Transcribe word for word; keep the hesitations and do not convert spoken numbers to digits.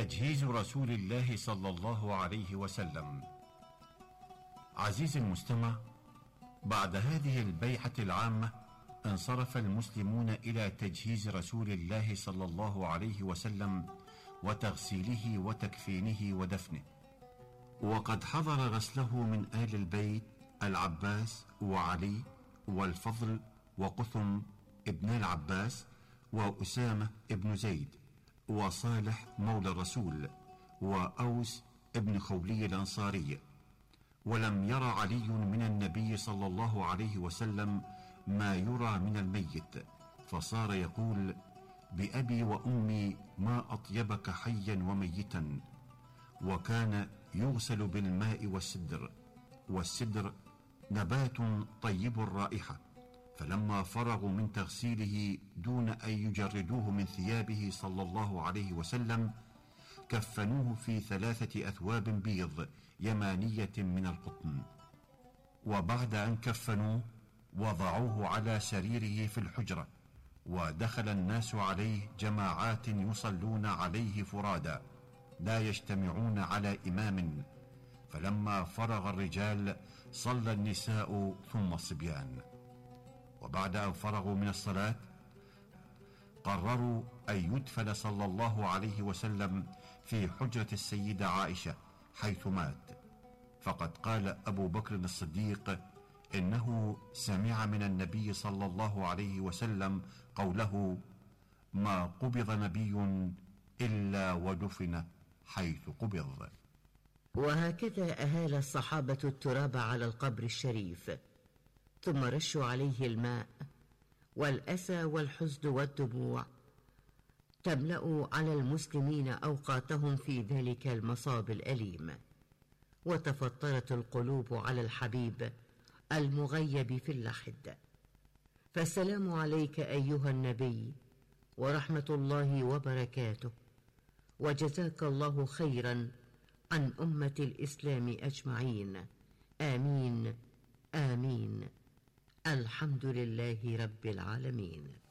تجهيز رسول الله صلى الله عليه وسلم. عزيزي المستمع، بعد هذه البيعة العامة انصرف المسلمون إلى تجهيز رسول الله صلى الله عليه وسلم وتغسيله وتكفينه ودفنه، وقد حضر غسله من آل البيت العباس وعلي والفضل وقثم ابن العباس وأسامة ابن زيد وصالح مولى الرسول وأوس ابن خولي الأنصاري. ولم ير علي من النبي صلى الله عليه وسلم ما يرى من الميت، فصار يقول: بأبي وأمي ما أطيبك حيا وميتا. وكان يغسل بالماء والسدر، والسدر نبات طيب الرائحة، فلما فرغوا من تغسيله دون أن يجردوه من ثيابه صلى الله عليه وسلم كفنوه في ثلاثة أثواب بيض يمانية من القطن. وبعد أن كفنوه وضعوه على سريره في الحجرة، ودخل الناس عليه جماعات يصلون عليه فرادا لا يجتمعون على إمام، فلما فرغ الرجال صلى النساء ثم الصبيان. وبعد أن فرغوا من الصلاة قرروا أن يدفن صلى الله عليه وسلم في حجرة السيدة عائشة حيث مات، فقد قال أبو بكر الصديق إنه سمع من النبي صلى الله عليه وسلم قوله: ما قبض نبي إلا ودفن حيث قبض. وهكذا أهال الصحابة التراب على القبر الشريف، ثم رشوا عليه الماء، والأسى والحزن والدموع تملأ على المسلمين أوقاتهم في ذلك المصاب الأليم، وتفطرت القلوب على الحبيب المغيب في اللحد. فالسلام عليك أيها النبي ورحمة الله وبركاته، وجزاك الله خيرا عن أمة الإسلام أجمعين. آمين آمين. الحمد لله رب العالمين.